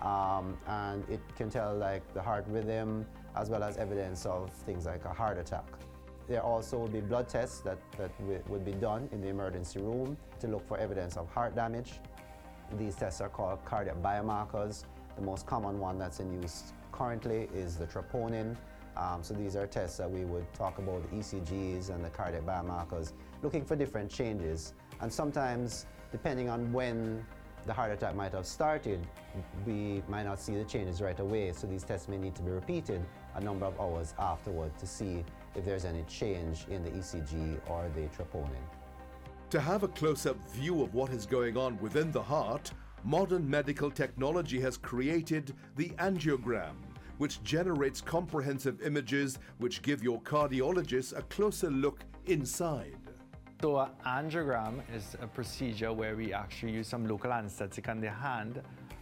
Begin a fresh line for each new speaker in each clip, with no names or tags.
and it can tell like the heart rhythm as well as evidence of things like a heart attack. There also will be blood tests that would be done in the emergency room to look for evidence of heart damage. These tests are called cardiac biomarkers. The most common one that's in use currently is the troponin. So these are tests that we would talk about, the ECGs and the cardiac biomarkers, looking for different changes. And sometimes, depending on when the heart attack might have started, we might not see the changes right away. So these tests may need to be repeated a number of hours afterward to see if there's any change in the ECG or the troponin.
To have a close-up view of what is going on within the heart, modern medical technology has created the angiogram, which generates comprehensive images which give your cardiologist a closer look inside.
So an angiogram is a procedure where we actually use some local anesthetic on the hand,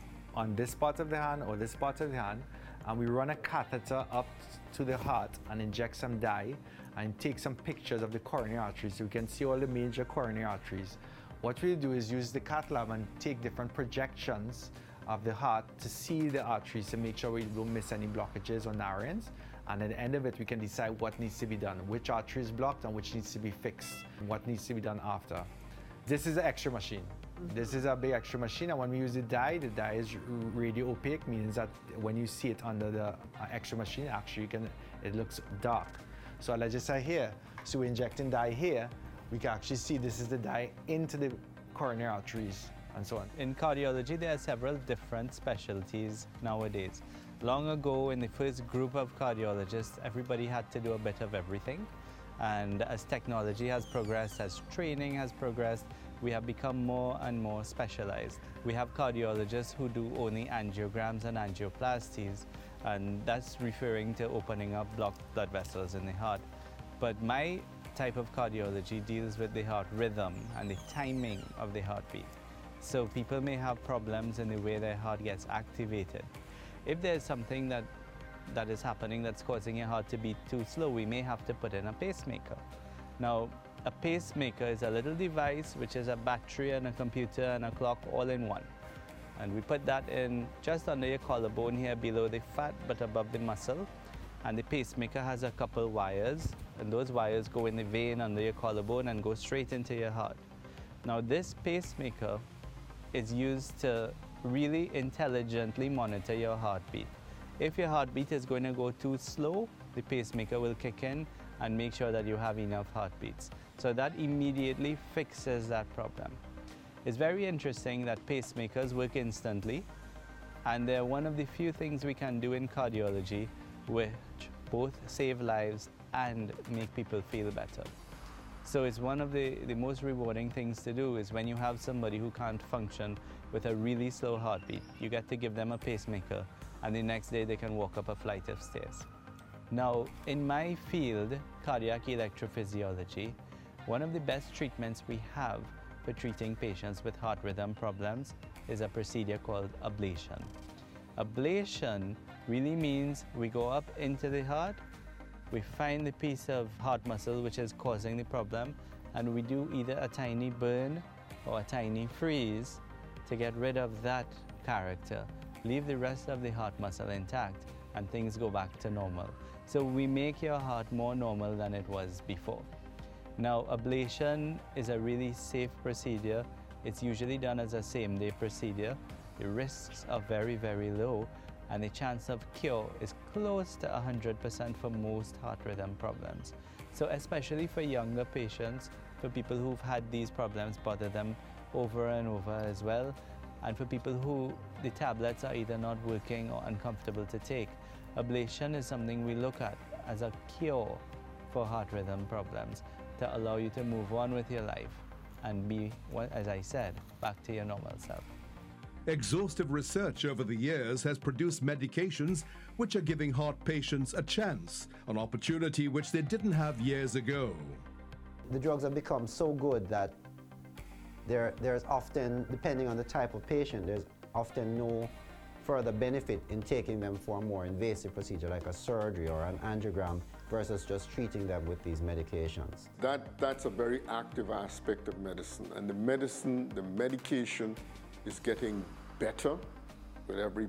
on this part of the hand or this part of the hand, and we run a catheter up to the heart and inject some dye and take some pictures of the coronary arteries so we can see all the major coronary arteries. What we do is use the cath lab and take different projections of the heart to see the arteries to make sure we don't miss any blockages or narrowings. And at the end of it, we can decide what needs to be done, which artery is blocked and which needs to be fixed, and what needs to be done after. This is an X-ray machine. This is a big X-ray machine, and when we use the dye is radio opaque, means that when you see it under the X-ray machine, actually it looks dark. So let's just say here, so we're injecting dye here, we can actually see this is the dye into the coronary arteries and so on.
In cardiology, there are several different specialties nowadays. Long ago, in the first group of cardiologists, everybody had to do a bit of everything. And as technology has progressed, as training has progressed, we have become more and more specialized. We have cardiologists who do only angiograms and angioplasties, and that's referring to opening up blocked blood vessels in the heart. But my type of cardiology deals with the heart rhythm and the timing of the heartbeat. So people may have problems in the way their heart gets activated. If there's something that is happening that's causing your heart to beat too slow, we may have to put in a pacemaker. Now, a pacemaker is a little device which is a battery and a computer and a clock all in one. And we put that in just under your collarbone here, below the fat but above the muscle. And the pacemaker has a couple wires, and those wires go in the vein under your collarbone and go straight into your heart. Now, this pacemaker is used to really intelligently monitor your heartbeat. If your heartbeat is going to go too slow, the pacemaker will kick in and make sure that you have enough heartbeats. So that immediately fixes that problem. It's very interesting that pacemakers work instantly, and they're one of the few things we can do in cardiology which both save lives and make people feel better. So it's one of the most rewarding things to do is when you have somebody who can't function with a really slow heartbeat, you get to give them a pacemaker, and the next day they can walk up a flight of stairs. Now, in my field, cardiac electrophysiology, one of the best treatments we have for treating patients with heart rhythm problems is a procedure called ablation. Ablation really means we go up into the heart, we find the piece of heart muscle which is causing the problem, and we do either a tiny burn or a tiny freeze to get rid of that character, leave the rest of the heart muscle intact, and things go back to normal. So we make your heart more normal than it was before. Now, ablation is a really safe procedure. It's usually done as a same-day procedure. The risks are very, very low, and the chance of cure is close to 100% for most heart rhythm problems. So especially for younger patients, for people who've had these problems bother them over and over as well, and for people who the tablets are either not working or uncomfortable to take, ablation is something we look at as a cure for heart rhythm problems to allow you to move on with your life and be, as I said, back to your normal self.
Exhaustive research over the years has produced medications which are giving heart patients a chance, an opportunity which they didn't have years ago.
The drugs have become so good that there's often, depending on the type of patient, there's often no further benefit in taking them for a more invasive procedure like a surgery or an angiogram versus just treating them with these medications.
That's a very active aspect of medicine, and the medication is getting better with every